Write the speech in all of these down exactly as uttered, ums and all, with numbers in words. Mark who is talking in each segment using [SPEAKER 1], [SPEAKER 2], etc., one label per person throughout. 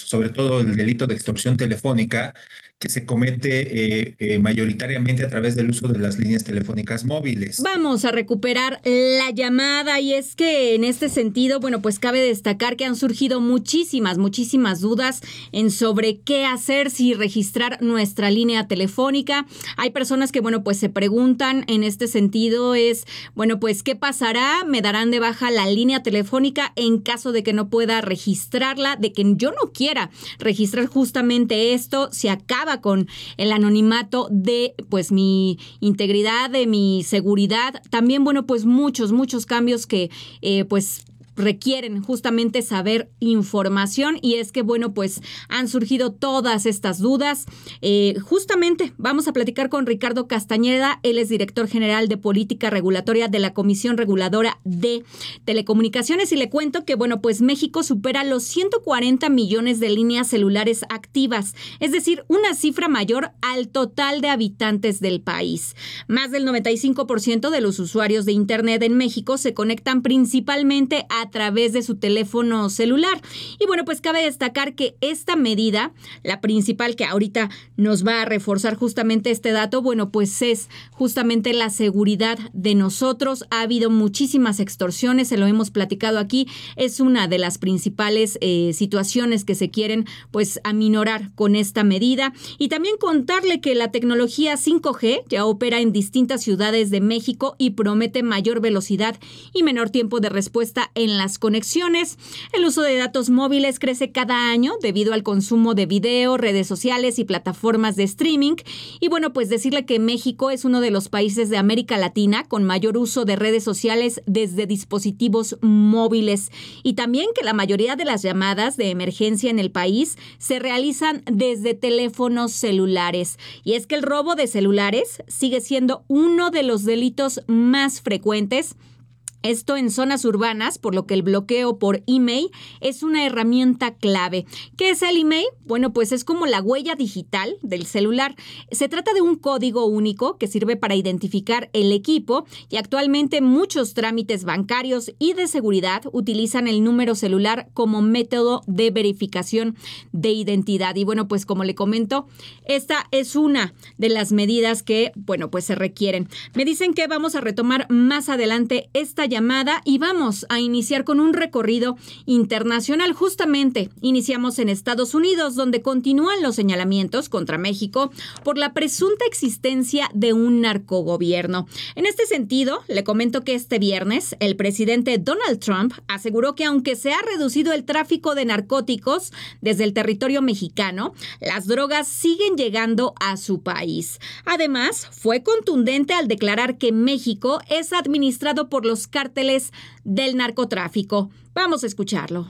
[SPEAKER 1] sobre todo el delito de extorsión telefónica, que se comete eh, eh, mayoritariamente a través del uso de las líneas telefónicas móviles.
[SPEAKER 2] Vamos a recuperar la llamada y es que en este sentido, bueno, pues cabe destacar que han surgido muchísimas, muchísimas dudas en sobre qué hacer, si registrar nuestra línea telefónica. Hay personas que, bueno, pues se preguntan en este sentido es, bueno, pues ¿qué pasará? ¿Me darán de baja la línea telefónica en caso de que no pueda registrarla, de que yo no quiera registrar justamente esto? Se acaba con el anonimato de pues mi integridad, de mi seguridad. También, bueno, pues muchos, muchos cambios que eh, pues requieren justamente saber información y es que, bueno, pues han surgido todas estas dudas. Eh, justamente vamos a platicar con Ricardo Castañeda, él es director general de política regulatoria de la Comisión Reguladora de Telecomunicaciones y le cuento que, bueno, pues México supera los ciento cuarenta millones de líneas celulares activas, es decir, una cifra mayor al total de habitantes del país. Más del noventa y cinco por ciento de los usuarios de Internet en México se conectan principalmente a a través de su teléfono celular. Y bueno, pues cabe destacar que esta medida, la principal que ahorita nos va a reforzar justamente este dato, bueno, pues es justamente la seguridad de nosotros. Ha habido muchísimas extorsiones, se lo hemos platicado aquí, es una de las principales eh, situaciones que se quieren pues aminorar con esta medida. Y también contarle que la tecnología cinco G ya opera en distintas ciudades de México y promete mayor velocidad y menor tiempo de respuesta en las conexiones. El uso de datos móviles crece cada año debido al consumo de video, redes sociales y plataformas de streaming. Y bueno, pues decirle que México es uno de los países de América Latina con mayor uso de redes sociales desde dispositivos móviles. Y también que la mayoría de las llamadas de emergencia en el país se realizan desde teléfonos celulares. Y es que el robo de celulares sigue siendo uno de los delitos más frecuentes. Esto en zonas urbanas, por lo que el bloqueo por email es una herramienta clave. ¿Qué es el email? Bueno, pues es como la huella digital del celular. Se trata de un código único que sirve para identificar el equipo y actualmente muchos trámites bancarios y de seguridad utilizan el número celular como método de verificación de identidad. Y bueno, pues como le comento, esta es una de las medidas que, bueno, pues se requieren. Me dicen que vamos a retomar más adelante esta llamada y vamos a iniciar con un recorrido internacional. Justamente iniciamos en Estados Unidos, donde continúan los señalamientos contra México por la presunta existencia de un narcogobierno. En este sentido, le comento que este viernes el presidente Donald Trump aseguró que aunque se ha reducido el tráfico de narcóticos desde el territorio mexicano, las drogas siguen llegando a su país. Además, fue contundente al declarar que México es administrado por los cárteles del narcotráfico. Vamos a escucharlo.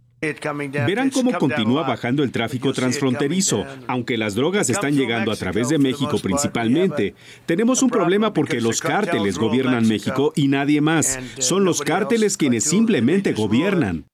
[SPEAKER 3] Verán cómo continúa bajando el tráfico transfronterizo, aunque las drogas están llegando a través de México principalmente. Tenemos un problema porque los cárteles gobiernan México y nadie más. Son los cárteles quienes simplemente gobiernan.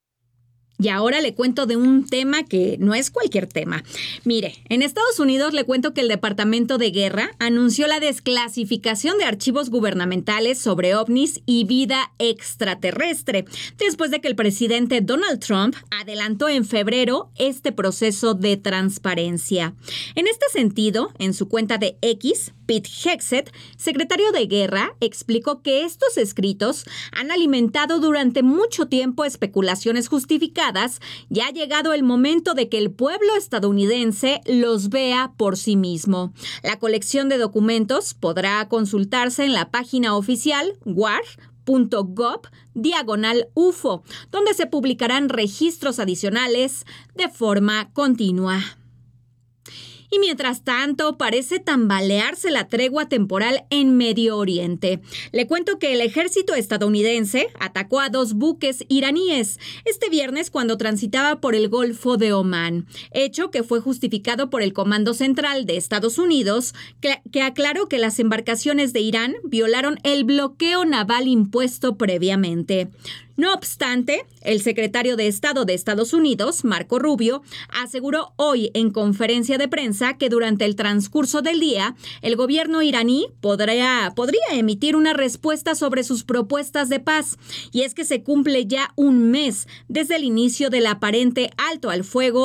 [SPEAKER 2] Y ahora le cuento de un tema que no es cualquier tema. Mire, en Estados Unidos le cuento que el Departamento de Guerra anunció la desclasificación de archivos gubernamentales sobre ovnis y vida extraterrestre, después de que el presidente Donald Trump adelantó en febrero este proceso de transparencia. En este sentido, en su cuenta de X, Pete Hegseth, secretario de Guerra, explicó que estos escritos han alimentado durante mucho tiempo especulaciones justificadas. Ya ha llegado el momento de que el pueblo estadounidense los vea por sí mismo. La colección de documentos podrá consultarse en la página oficial war punto gov diagonal U F O, donde se publicarán registros adicionales de forma continua. Y mientras tanto, parece tambalearse la tregua temporal en Medio Oriente. Le cuento que el ejército estadounidense atacó a dos buques iraníes este viernes cuando transitaba por el Golfo de Omán, hecho que fue justificado por el Comando Central de Estados Unidos, que, que aclaró que las embarcaciones de Irán violaron el bloqueo naval impuesto previamente. No obstante, el secretario de Estado de Estados Unidos, Marco Rubio, aseguró hoy en conferencia de prensa que durante el transcurso del día, el gobierno iraní podría, podría emitir una respuesta sobre sus propuestas de paz. Y es que se cumple ya un mes desde el inicio del aparente alto al fuego